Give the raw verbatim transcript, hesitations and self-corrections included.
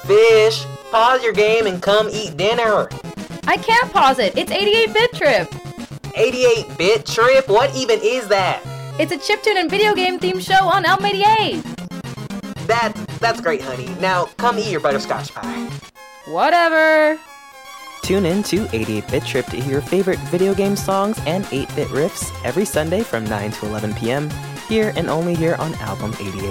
Fish, pause your game and come eat dinner. I can't pause it. It's eighty-eight bit Trip. eighty-eight bit Trip? What even is that? It's a chiptune and video game themed show on Elm eighty-eight. That, that's great, honey. Now, come eat your butterscotch pie. Whatever. Tune in to eighty-eight bit Trip to hear your favorite video game songs and eight bit riffs every Sunday from nine to eleven p.m. here and only here on Album eighty-eight.